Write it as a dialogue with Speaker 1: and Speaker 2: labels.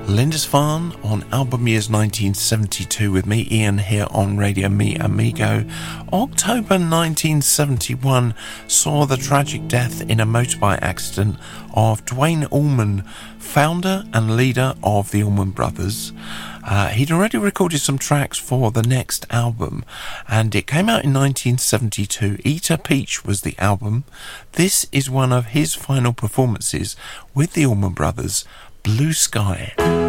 Speaker 1: Lindisfarne on album years 1972 with me, Ian, here on Radio Me Amigo. October 1971 saw the tragic death in a motorbike accident of Duane Allman, founder and leader of the Allman Brothers. He'd already recorded some tracks for the next album, and it came out in 1972. Eat a Peach was the album. This is one of his final performances with the Allman Brothers, Blue Sky.